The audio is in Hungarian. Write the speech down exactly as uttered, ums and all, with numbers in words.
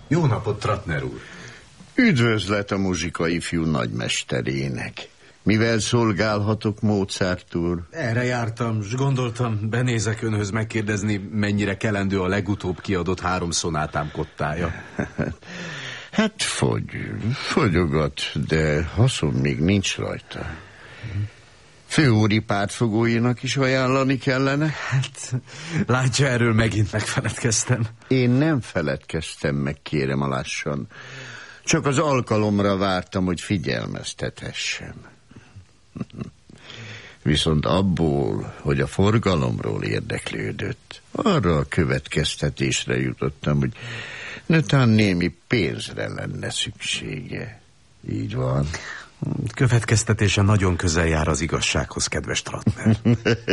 Jó napot, Trattner úr! Üdvözlet a muzsika ifjú nagymesterének. Mivel szolgálhatok, Mozart úr? Erre jártam, s gondoltam, benézek önhöz megkérdezni, mennyire kelendő a legutóbb kiadott három szonátám kottája. Hát fogy, fogyogat, de haszon még nincs rajta. Főúri pártfogóinak is ajánlani kellene? Hát, látja, erről megint megfeledkeztem. Én nem feledkeztem meg, kérem alassan. Csak az alkalomra vártam, hogy figyelmeztethessem. Viszont abból, hogy a forgalomról érdeklődött, arra a következtetésre jutottam, hogy netán némi pénzre lenne szüksége. Így van. Következtetése nagyon közel jár az igazsághoz, kedves Trattner.